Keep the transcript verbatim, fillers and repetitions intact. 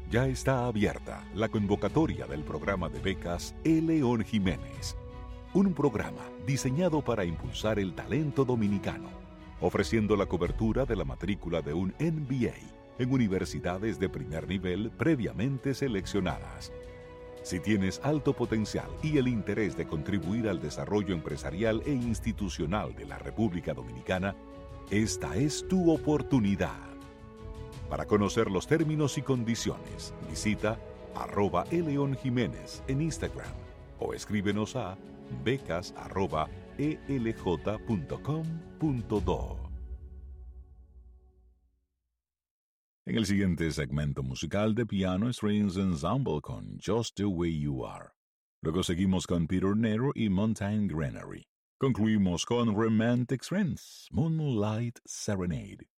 Ya está abierta la convocatoria del programa de becas E. León Jiménez, un programa diseñado para impulsar el talento dominicano, ofreciendo la cobertura de la matrícula de un M B A en universidades de primer nivel previamente seleccionadas. Si tienes alto potencial y el interés de contribuir al desarrollo empresarial e institucional de la República Dominicana, esta es tu oportunidad. Para conocer los términos y condiciones, visita arroba eleon jiménez en Instagram o escríbenos a becas arroba elj punto com punto do. En el siguiente segmento musical de Piano Strings Ensemble con Just the Way You Are. Luego seguimos con Peter Nero y Mountain Granary. Concluimos con Romantic Strings, Moonlight Serenade.